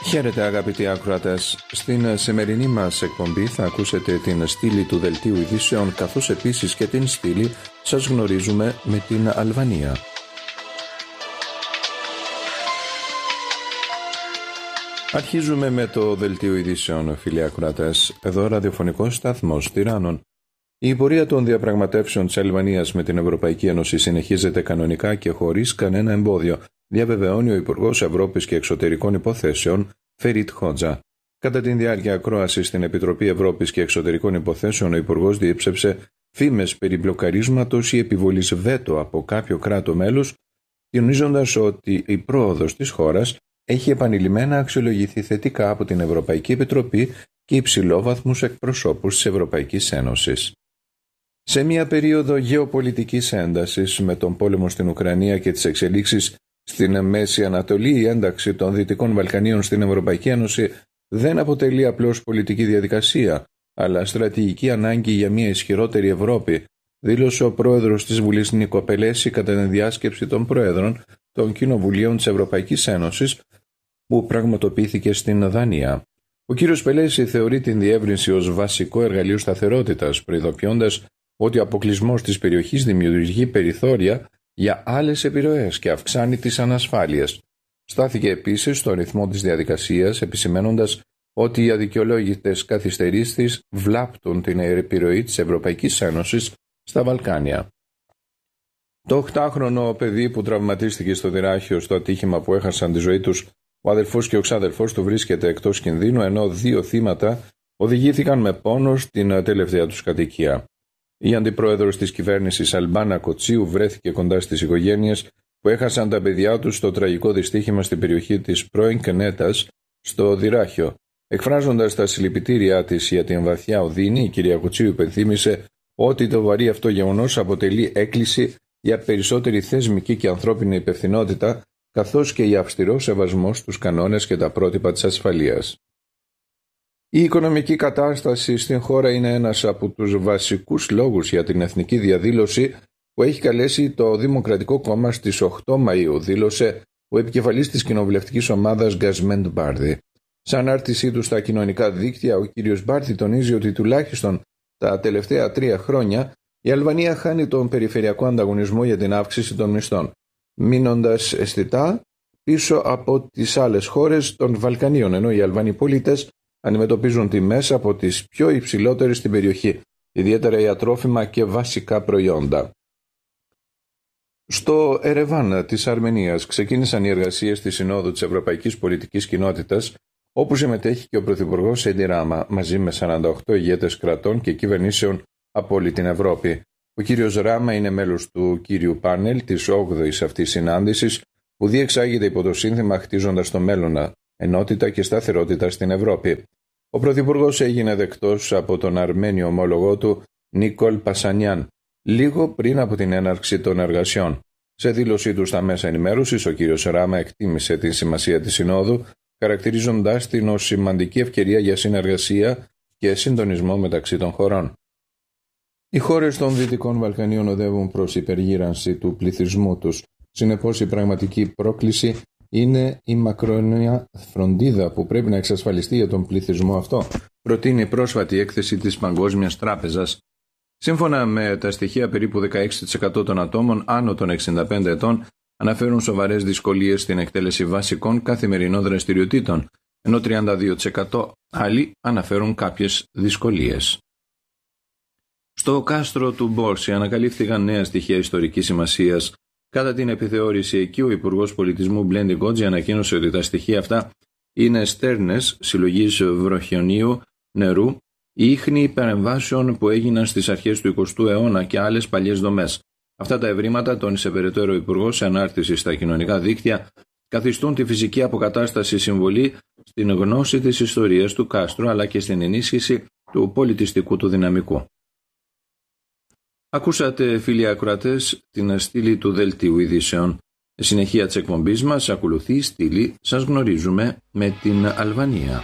Χαίρετε αγαπητοί ακροατές. Στην σημερινή μας εκπομπή θα ακούσετε την στήλη του Δελτίου Ειδήσεων, καθώς επίσης και την στήλη «Σας γνωρίζουμε» με την Αλβανία. Αρχίζουμε με το Δελτίο Ειδήσεων, φίλοι ακροατές. Εδώ ραδιοφωνικός σταθμός Τυράννων. Η πορεία των διαπραγματεύσεων της Αλβανίας με την Ευρωπαϊκή Ένωση συνεχίζεται κανονικά και χωρίς κανένα εμπόδιο, διαβεβαιώνει ο Υπουργός Ευρώπης και Εξωτερικών Υποθέσεων, Φερίτ Χότζα. Κατά τη διάρκεια ακρόασης στην Επιτροπή Ευρώπης και Εξωτερικών Υποθέσεων, ο Υπουργός διέψευσε φήμες περί μπλοκαρίσματος ή επιβολής βέτο από κάποιο κράτο μέλος, τονίζοντας ότι η πρόοδος της χώρας έχει επανειλημμένα αξιολογηθεί θετικά από την Ευρωπαϊκή Επιτροπή και υψηλόβαθμους εκπροσώπους της Ευρωπαϊκής Ένωσης. Σε μια περίοδο γεωπολιτικής έντασης με τον πόλεμο στην Ουκρανία και τις εξελίξεις στην Μέση Ανατολή, η ένταξη των Δυτικών Βαλκανίων στην Ευρωπαϊκή Ένωση δεν αποτελεί απλώς πολιτική διαδικασία, αλλά στρατηγική ανάγκη για μια ισχυρότερη Ευρώπη, δήλωσε ο πρόεδρος της Βουλής Νίκο Πελέση κατά την διάσκεψη των πρόεδρων των Κοινοβουλίων της Ευρωπαϊκής Ένωσης που πραγματοποιήθηκε στην Δανία. Ο κ. Πελέση θεωρεί την διεύρυνση ως βασικό εργαλείο σταθερότητας, προειδοποιώντας ότι ο αποκλεισμός της περιοχής δημιουργεί περιθώρια για άλλες επιρροές και αυξάνει τις ανασφάλειες. Στάθηκε επίσης στο ρυθμό της διαδικασίας, επισημαίνοντας ότι οι αδικαιολόγητες καθυστερήσεις βλάπτουν την επιρροή της Ευρωπαϊκής Ένωσης στα Βαλκάνια. Το 8χρονο παιδί που τραυματίστηκε στο Δυράχιο στο ατύχημα που έχασαν τη ζωή τους ο αδελφός και ο ξάδελφός του βρίσκεται εκτός κινδύνου, ενώ 2 θύματα οδηγήθηκαν με πόνο στην τελευταία τους κατοικία. Η αντιπρόεδρος της κυβέρνησης Αλμπάνα Κοτσίου βρέθηκε κοντά στις οικογένειες που έχασαν τα παιδιά τους στο τραγικό δυστύχημα στην περιοχή της πρώην Κνέτας στο Δυράχιο. Εκφράζοντας τα συλληπιτήριά της για την βαθιά οδύνη, η κυρία Κοτσίου υπενθύμησε ότι το βαρύ αυτό γεγονός αποτελεί έκκληση για περισσότερη θεσμική και ανθρώπινη υπευθυνότητα, καθώς και για αυστηρό σεβασμό στους κανόνες και τα πρότυπα της ασφαλείας. Η οικονομική κατάσταση στην χώρα είναι ένας από τους βασικούς λόγους για την εθνική διαδήλωση που έχει καλέσει το Δημοκρατικό Κόμμα στις 8 Μαΐου, δήλωσε ο επικεφαλής της κοινοβουλευτικής ομάδας Γκασμέντ Μπάρδη. Σαν άρτησή του στα κοινωνικά δίκτυα, ο κ. Μπάρδη τονίζει ότι τουλάχιστον τα τελευταία 3 χρόνια η Αλβανία χάνει τον περιφερειακό ανταγωνισμό για την αύξηση των μισθών, μείνοντας αισθητά πίσω από τις άλλες χώρες των Βαλκανίων, ενώ οι Αλβανοί πολίτες αντιμετωπίζουν τιμές από τις πιο υψηλότερες στην περιοχή, ιδιαίτερα για τρόφιμα και βασικά προϊόντα. Στο Ερεβάν της Αρμενίας ξεκίνησαν οι εργασίες της Συνόδου της Ευρωπαϊκής Πολιτικής Κοινότητας, όπου συμμετέχει και ο Πρωθυπουργός Έντι Ράμα μαζί με 48 ηγέτες κρατών και κυβερνήσεων από όλη την Ευρώπη. Ο κύριος Ράμα είναι μέλος του κύριου πάνελ της 8ης αυτής συνάντησης που διεξάγεται υπό το σύνθημα «Χτίζοντας το μέλλον, ενότητα και σταθερότητα στην Ευρώπη». Ο Πρωθυπουργός έγινε δεκτός από τον Αρμένιο ομόλογό του Νίκολ Πασανιάν λίγο πριν από την έναρξη των εργασιών. Σε δήλωσή του στα μέσα ενημέρωσης, ο κύριος Ράμα εκτίμησε την σημασία της Συνόδου, χαρακτηρίζοντάς την ως σημαντική ευκαιρία για συνεργασία και συντονισμό μεταξύ των χωρών. Οι χώρες των Δυτικών Βαλκανίων οδεύουν προς υπεργύρανση του πληθυσμού τους. Συνεπώς, η πραγματική πρόκληση είναι η μακρόνια φροντίδα που πρέπει να εξασφαλιστεί για τον πληθυσμό αυτό, προτείνει η πρόσφατη έκθεση της Παγκόσμιας Τράπεζας. Σύμφωνα με τα στοιχεία, περίπου 16% των ατόμων άνω των 65 ετών αναφέρουν σοβαρές δυσκολίες στην εκτέλεση βασικών καθημερινών δραστηριοτήτων, ενώ 32% άλλοι αναφέρουν κάποιες δυσκολίες. Στο κάστρο του Μπόρση ανακαλύφθηκαν νέα στοιχεία ιστορικής σημασίας. Κατά την επιθεώρηση εκεί, ο Υπουργός Πολιτισμού Μπλέντι Γκότζι ανακοίνωσε ότι τα στοιχεία αυτά είναι στέρνες συλλογής βροχιονίου νερού, ίχνη παρεμβάσεων που έγιναν στις αρχές του 20ου αιώνα και άλλες παλιές δομές. Αυτά τα ευρήματα, τόνισε περαιτέρω ο Υπουργός σε ανάρτηση στα κοινωνικά δίκτυα, καθιστούν τη φυσική αποκατάσταση συμβολή στην γνώση της ιστορίας του κάστρου αλλά και στην ενίσχυση του πολιτιστικού του δυναμικού. Ακούσατε, φίλοι ακροατές, την στήλη του Δελτίου Ειδήσεων. Συνεχεία της εκπομπής μας ακολουθεί η στήλη «Σας γνωρίζουμε» με την Αλβανία.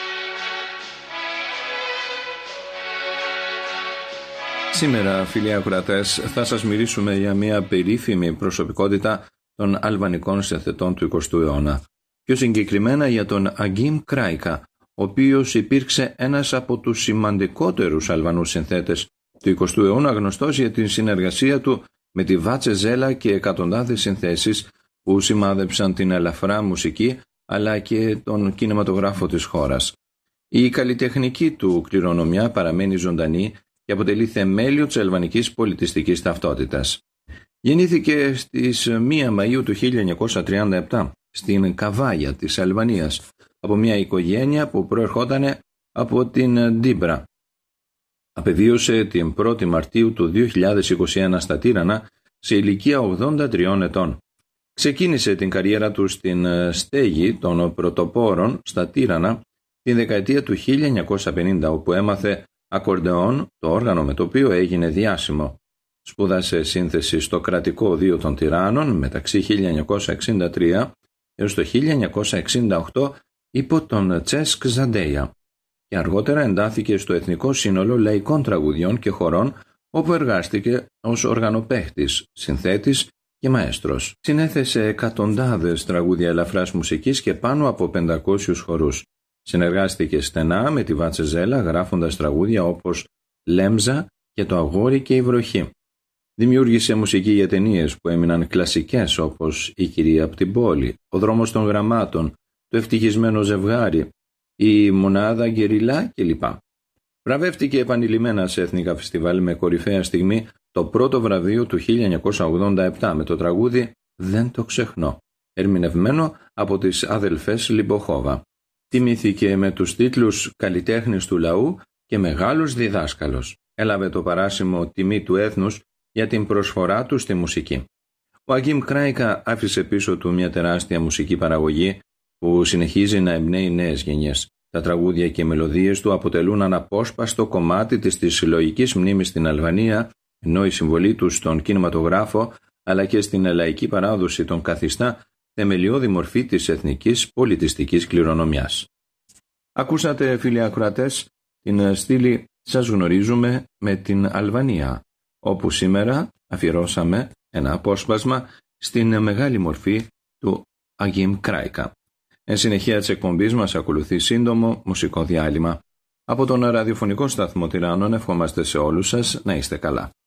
Σήμερα, φίλοι ακροατές, θα σας μιλήσουμε για μια περίφημη προσωπικότητα των αλβανικών συνθετών του 20ου αιώνα. πιο συγκεκριμένα για τον Αγίμ Κράικα, ο οποίος υπήρξε ένας από τους σημαντικότερους Αλβανούς συνθέτες του 20ου αιώνα, γνωστός για την συνεργασία του με τη Βάτσε Ζέλα και εκατοντάδες συνθέσεις που σημάδεψαν την ελαφρά μουσική αλλά και τον κινηματογράφο της χώρας. Η καλλιτεχνική του κληρονομιά παραμένει ζωντανή και αποτελεί θεμέλιο της αλβανικής πολιτιστικής ταυτότητας. Γεννήθηκε στις 1 Μαΐου του 1937 στην Καβάγια της Αλβανίας από μια οικογένεια που προερχόταν από την Ντίμπρα. Απεβίωσε την 1η Μαρτίου του 2021 στα Τύρανα σε ηλικία 83 ετών. Ξεκίνησε την καριέρα του στην στέγη των πρωτοπόρων στα Τύρανα τη δεκαετία του 1950, όπου έμαθε ακορντεόν, το όργανο με το οποίο έγινε διάσημο. Σπούδασε σύνθεση στο Κρατικό Οδείο των Τυράννων μεταξύ 1963 έως το 1968 υπό τον Τσέσκ Ζαντέια και αργότερα εντάθηκε στο Εθνικό Σύνολο Λαϊκών Τραγουδιών και Χορών, όπου εργάστηκε ως οργανοπαίχτης, συνθέτης και μαέστρος. Συνέθεσε εκατοντάδες τραγούδια ελαφράς μουσικής και πάνω από 500 χορούς. Συνεργάστηκε στενά με τη Βάτσε Ζέλα, γράφοντας τραγούδια όπως «Λέμζα» και «Το αγόρι και η βροχή». Δημιούργησε μουσική για ταινίες που έμειναν κλασικές όπως «Η κυρία από την πόλη», «Ο δρόμος των γραμμάτων», «Το ευτυχισμένο ζευγάρι», «Η μονάδα Γκεριλά» κλπ. Βραβεύτηκε επανειλημμένα σε εθνικά φεστιβάλ με κορυφαία στιγμή το πρώτο βραβείο του 1987 με το τραγούδι «Δεν το ξεχνώ», ερμηνευμένο από τις αδελφές Λιμποχόβα. Τιμήθηκε με τους τίτλους «Καλλιτέχνης του λαού» και «Μεγάλος διδάσκαλος». Έλαβε το παράσημο «Τιμή του έθνους» για την προσφορά του στη μουσική. Ο Αγίμ Κράικα άφησε πίσω του μια τεράστια μουσική παραγωγή που συνεχίζει να εμπνέει νέες γενιές. Τα τραγούδια και οι μελωδίες του αποτελούν αναπόσπαστο κομμάτι της συλλογικής μνήμης στην Αλβανία, ενώ η συμβολή του στον κινηματογράφο αλλά και στην λαϊκή παράδοση τον καθιστά θεμελιώδη μορφή της εθνικής πολιτιστικής κληρονομιάς. Ακούσατε, φίλοι ακροατές, την στήλη «Σας γνωρίζουμε» με την Αλβανία, όπου σήμερα αφιερώσαμε ένα απόσπασμα στην μεγάλη μορφή του Αγίμ Κράικα. Εν συνεχεία της εκπομπής μας ακολουθεί σύντομο μουσικό διάλειμμα. Από τον ραδιοφωνικό σταθμό Τυράννων ευχόμαστε σε όλους σας να είστε καλά.